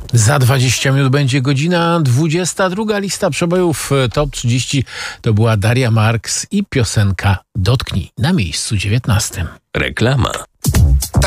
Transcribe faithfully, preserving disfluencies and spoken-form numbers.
Za dwadzieścia minut będzie godzina dwudziesta druga. Lista przebojów Top trzydzieści to była Daria Marks i piosenka Dotknij na miejscu dziewiętnastym. Reklama.